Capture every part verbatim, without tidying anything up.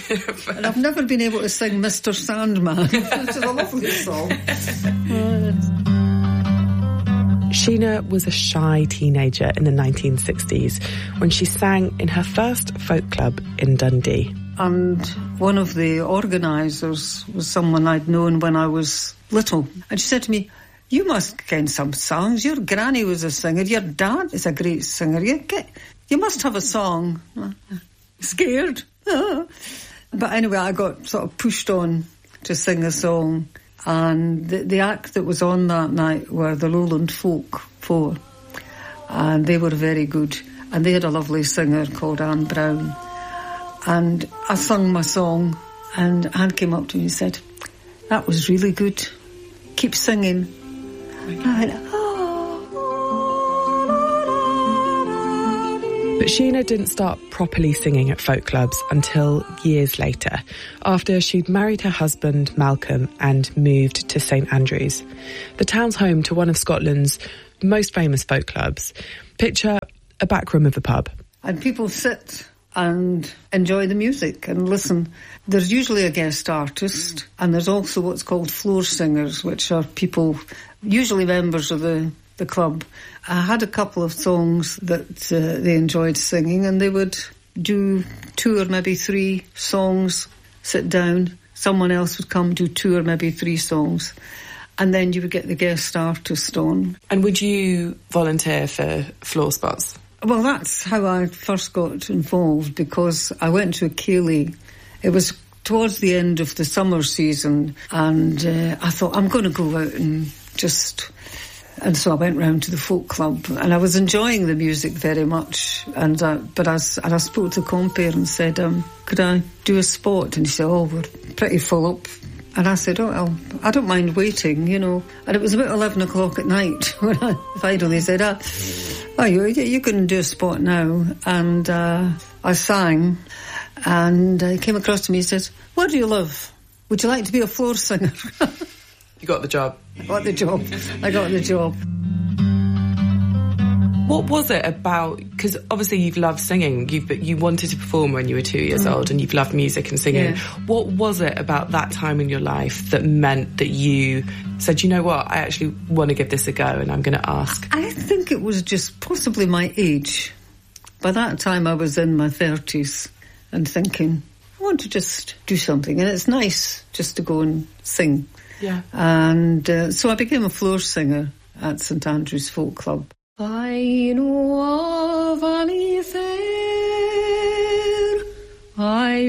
And I've never been able to sing Mister Sandman, which is a lovely song. Sheena was a shy teenager in the nineteen sixties when she sang in her first folk club in Dundee. And one of the organisers was someone I'd known when I was little. And she said to me, "You must ken some songs. Your granny was a singer. Your dad is a great singer. You get, you must have a song." Scared. But anyway, I got sort of pushed on to sing a song. And the, the act that was on that night were the Lowland Folk Four. And they were very good. And they had a lovely singer called Anne Brown. And I sung my song, and Anne came up to me and said, "That was really good. Keep singing." And I went, "Oh." But Sheena didn't start properly singing at folk clubs until years later, after she'd married her husband, Malcolm, and moved to St Andrews. The town's home to one of Scotland's most famous folk clubs. Picture a back room of a pub. And people sit and enjoy the music and listen. There's usually a guest artist, and there's also what's called floor singers, which are people, usually members of the, the club. I had a couple of songs that uh, they enjoyed singing, and they would do two or maybe three songs, sit down. Someone else would come do two or maybe three songs, and then you would get the guest artist on. And would you volunteer for floor spots? Well, that's how I first got involved, because I went to a ceilidh. It was towards the end of the summer season, and uh, I thought, I'm going to go out and just... And so I went round to the folk club, and I was enjoying the music very much. And uh, but I, and I spoke to the compere and said, um, could I do a spot? And he said, "Oh, we're pretty full up." And I said, "Oh, I'll, I don't mind waiting, you know." And it was about eleven o'clock at night when I finally said, ah, "Oh, you, you can do a spot now." And uh, I sang, and he came across to me and said, "Where do you live? Would you like to be a floor singer?" You got the job. I got the job. I got the job. What was it about, because obviously you've loved singing, you've, you wanted to perform when you were two years mm. old, and you've loved music and singing. Yeah. What was it about that time in your life that meant that you said, "You know what, I actually want to give this a go and I'm going to ask"? I think it was just possibly my age. By that time I was in my thirties and thinking, I want to just do something, and it's nice just to go and sing. Yeah. And uh, so I became a floor singer at St Andrews Folk Club. I know a valley fair, I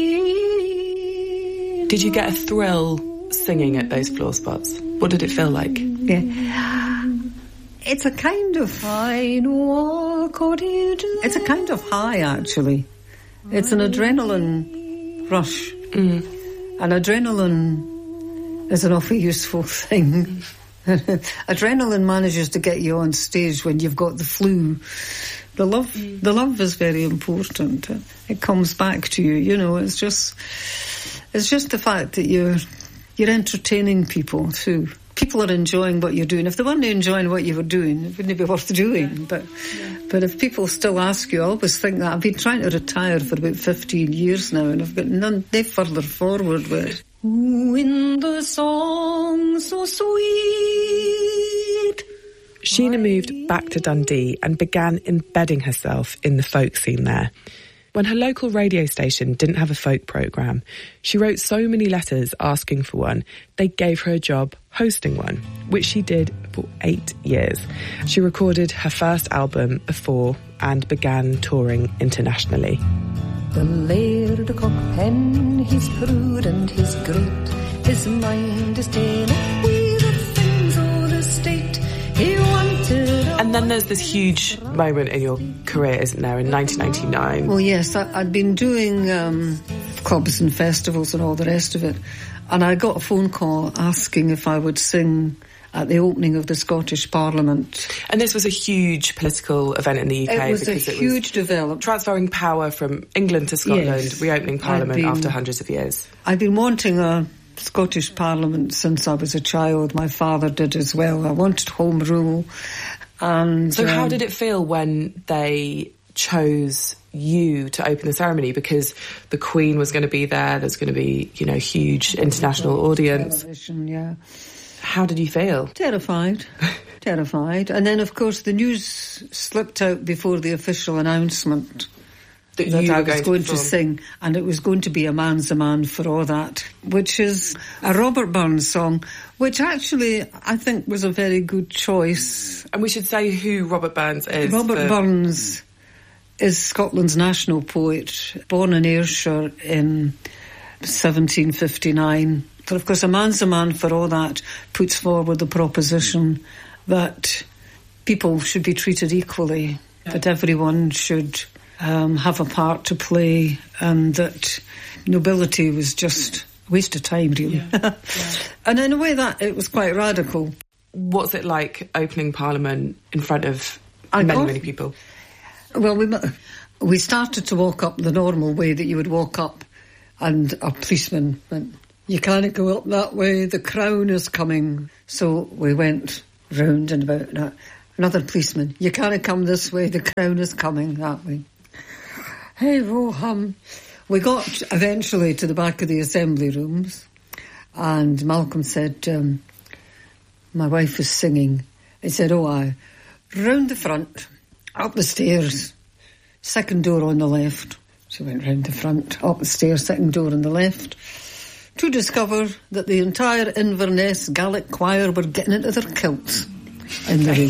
lead. Did you get a thrill singing at those floor spots? What did it feel like? Yeah. It's a kind of... I know a cottage. It's a kind of high, actually. It's an adrenaline rush. Mm. And adrenaline is an awfully useful thing. Adrenaline manages to get you on stage when you've got the flu. The love, mm. the love is very important. It comes back to you, you know. It's just, it's just the fact that you're, you're entertaining people too. People are enjoying what you're doing. If they weren't enjoying what you were doing, it wouldn't be worth doing. Yeah. But, yeah. but if people still ask you, I always think that. I've been trying to retire for about fifteen years now, and I've got none, no further forward with it. Ooh, in the song so sweet. Sheena moved back to Dundee and began embedding herself in the folk scene there. When her local radio station didn't have a folk programme, she wrote so many letters asking for one, they gave her a job hosting one, which she did for eight years. She recorded her first album of four and began touring internationally. The Laird of Cockpen, he's prudent, he's great, his mind is ta'en up with the things o' the state. He wanted... And then there's this huge moment in your career, isn't there, in nineteen ninety-nine? Well, yes, I, I'd been doing um, clubs and festivals and all the rest of it, and I got a phone call asking if I would sing at the opening of the Scottish Parliament. And this was a huge political event in the U K. It was a because huge it was development. Transferring power from England to Scotland, yes, reopening Parliament been, after hundreds of years. I've been wanting a Scottish Parliament since I was a child. My father did as well. I wanted Home Rule. And So um, how um, did it feel when they chose you to open the ceremony because the Queen was going to be there. There's going to be, you know, huge international audience. Television, yeah. How did you feel? Terrified. Terrified. And then, of course, the news slipped out before the official announcement that, that you I were was going, going to, to sing, and it was going to be A Man's a Man for All That, which is a Robert Burns song, which actually I think was a very good choice. And we should say who Robert Burns is. Robert for... Burns is Scotland's national poet, born in Ayrshire in seventeen fifty-nine. But of course, A Man's a Man for All That puts forward the proposition that people should be treated equally, yeah. that everyone should um, have a part to play, and that nobility was just a waste of time, really. Yeah. Yeah. And in a way, that it was quite radical. What's it like opening Parliament in front of I many, got, many people? Well, we we started to walk up the normal way that you would walk up, and a policeman went, "You can't go up that way, the Crown is coming." So we went round and about that. Another policeman, "You can't come this way, the Crown is coming that way." Hey, ho, hum. We got eventually to the back of the assembly rooms, and Malcolm said, um, my wife was singing. He said, "Oh, I, round the front, up the stairs, second door on the left." She went round the front, up the stairs, second door on the left, to discover that the entire Inverness Gaelic choir were getting into their kilts in the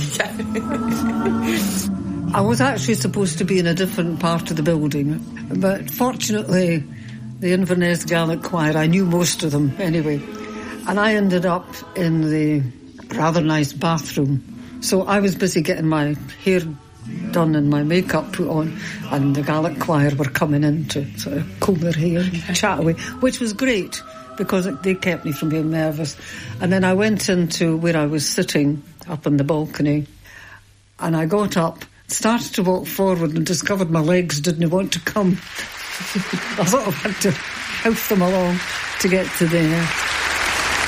room. I was actually supposed to be in a different part of the building, but fortunately the Inverness Gaelic choir, I knew most of them anyway, and I ended up in the rather nice bathroom. So I was busy getting my hair done and my makeup put on, and the Gaelic choir were coming in to sort of comb their hair and chat away, which was great because they kept me from being nervous. And then I went into where I was sitting up on the balcony, and I got up, started to walk forward, and discovered my legs didn't want to come. I sort of had to house them along to get to there.